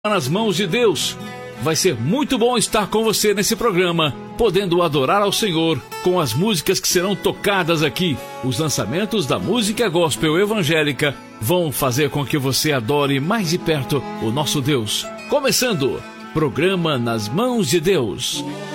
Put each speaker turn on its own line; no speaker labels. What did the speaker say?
Nas mãos de Deus. Vai ser muito bom estar com você nesse programa, podendo adorar ao Senhor com as músicas que serão tocadas aqui. Os lançamentos da música gospel evangélica vão fazer com que você adore mais de perto o nosso Deus. Começando, programa Nas Mãos de Deus.